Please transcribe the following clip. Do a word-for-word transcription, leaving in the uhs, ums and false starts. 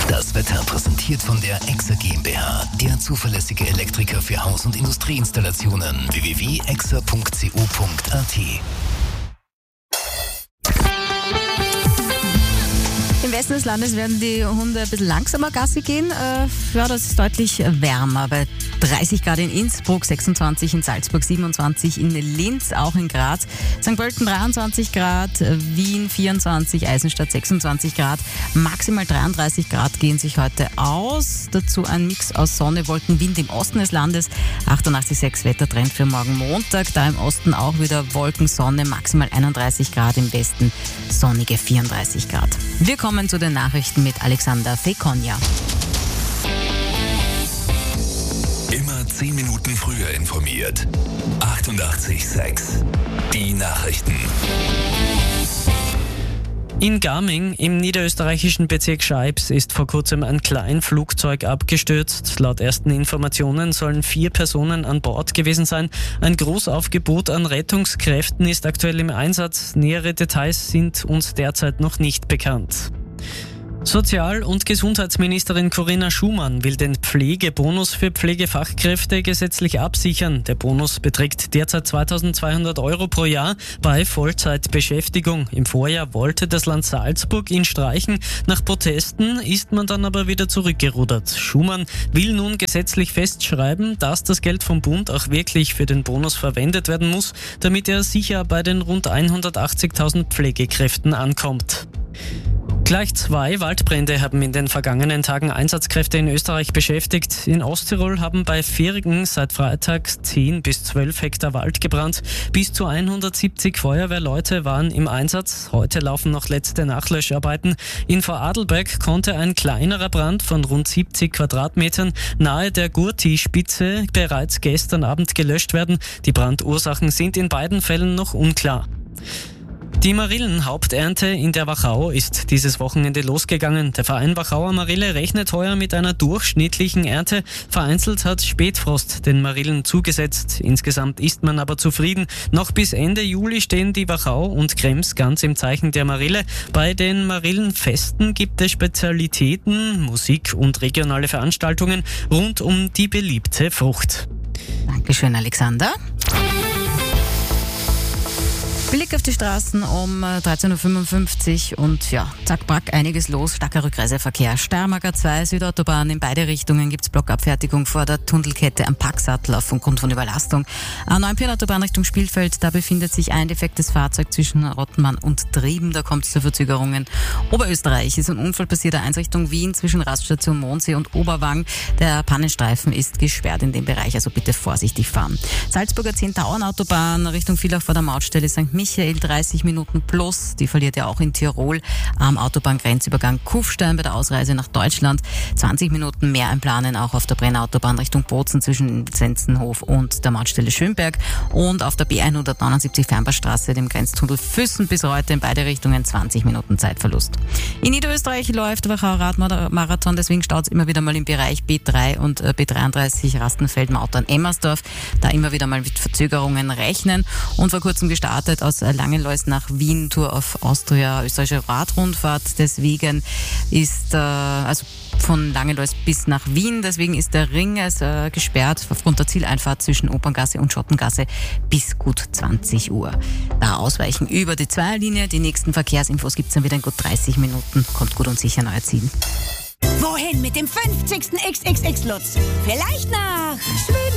Das Wetter präsentiert von der Exa GmbH, der zuverlässige Elektriker für Haus- und Industrieinstallationen. w w w punkt exa punkt co punkt a t. Im Westen des Landes werden die Hunde ein bisschen langsamer Gassi gehen. Äh, ja, das ist deutlich wärmer. Bei dreißig Grad in Innsbruck, sechsundzwanzig in Salzburg, siebenundzwanzig in Linz, auch in Graz, Sankt Pölten dreiundzwanzig Grad, Wien vierundzwanzig, Eisenstadt sechsundzwanzig Grad, maximal dreiunddreißig Grad gehen sich heute aus. Dazu ein Mix aus Sonne, Wolken, Wind im Osten des Landes, achtundachtzig Komma sechs Wettertrend für morgen Montag. Da im Osten auch wieder Wolken, Sonne, maximal einunddreißig Grad, im Westen sonnige vierunddreißig Grad. Wir kommen zu den Nachrichten mit Alexander Fekonja. Immer zehn Minuten früher informiert. achtundachtzig Komma sechs. Die Nachrichten. In Gaming im niederösterreichischen Bezirk Scheibs ist vor kurzem ein Kleinflugzeug abgestürzt. Laut ersten Informationen sollen vier Personen an Bord gewesen sein. Ein Großaufgebot an Rettungskräften ist aktuell im Einsatz. Nähere Details sind uns derzeit noch nicht bekannt. Sozial- und Gesundheitsministerin Corinna Schumann will den Pflegebonus für Pflegefachkräfte gesetzlich absichern. Der Bonus beträgt derzeit zweitausendzweihundert Euro pro Jahr bei Vollzeitbeschäftigung. Im Vorjahr wollte das Land Salzburg ihn streichen. Nach Protesten ist man dann aber wieder zurückgerudert. Schumann will nun gesetzlich festschreiben, dass das Geld vom Bund auch wirklich für den Bonus verwendet werden muss, damit er sicher bei den rund hundertachtzigtausend Pflegekräften ankommt. Gleich zwei Waldbrände haben in den vergangenen Tagen Einsatzkräfte in Österreich beschäftigt. In Osttirol haben bei Virgen seit Freitag zehn bis zwölf Hektar Wald gebrannt. Bis zu hundertsiebzig Feuerwehrleute waren im Einsatz. Heute laufen noch letzte Nachlöscharbeiten. In Vorarlberg konnte ein kleinerer Brand von rund siebzig Quadratmetern nahe der Gurti-Spitze bereits gestern Abend gelöscht werden. Die Brandursachen sind in beiden Fällen noch unklar. Die Marillenhaupternte in der Wachau ist dieses Wochenende losgegangen. Der Verein Wachauer Marille rechnet heuer mit einer durchschnittlichen Ernte. Vereinzelt hat Spätfrost den Marillen zugesetzt. Insgesamt ist man aber zufrieden. Noch bis Ende Juli stehen die Wachau und Krems ganz im Zeichen der Marille. Bei den Marillenfesten gibt es Spezialitäten, Musik und regionale Veranstaltungen rund um die beliebte Frucht. Dankeschön, Alexander. Blick auf die Straßen um dreizehn Uhr fünfundfünfzig und ja, zack, brack, einiges los. Starker Rückreiseverkehr. Steiermark zwei, Südautobahn, in beide Richtungen gibt's Blockabfertigung vor der Tunnelkette am Packsattel aufgrund von Überlastung. A neun Autobahn Richtung Spielfeld, da befindet sich ein defektes Fahrzeug zwischen Rottmann und Trieben, da kommt es zu Verzögerungen. Oberösterreich ist ein Unfall passiert, der eins Richtung Wien zwischen Raststation Mondsee und Oberwang. Der Pannenstreifen ist gesperrt in dem Bereich, also bitte vorsichtig fahren. Salzburger zehn Tauernautobahn Richtung Villach vor der Mautstelle Sankt Michael, dreißig Minuten plus, die verliert ja auch in Tirol am Autobahngrenzübergang Kufstein bei der Ausreise nach Deutschland. zwanzig Minuten mehr einplanen, auch auf der Brennautobahn Richtung Bozen zwischen Zenzenhof und der Mautstelle Schönberg und auf der B hundertneunundsiebzig Fernbahnstraße, dem Grenztunnel Füssen bis heute in beide Richtungen zwanzig Minuten Zeitverlust. In Niederösterreich läuft der Wachauer Radmarathon, deswegen staut es immer wieder mal im Bereich B drei und B dreiunddreißig Rastenfeld-Mautern-Emmersdorf, da immer wieder mal mit Verzögerungen rechnen und vor kurzem gestartet aus Langenlois nach Wien, Tour of Austria, österreichische Radrundfahrt. Deswegen ist, äh, also von Langenlois bis nach Wien, deswegen ist der Ring äh, gesperrt aufgrund der Zieleinfahrt zwischen Operngasse und Schottengasse bis gut zwanzig Uhr. Da ausweichen über die Zweierlinie. Die nächsten Verkehrsinfos gibt's dann wieder in gut dreißig Minuten. Kommt gut und sicher neuer Ziel. Wohin mit dem fünfzigsten X X X Lutz? Vielleicht nach Schweden.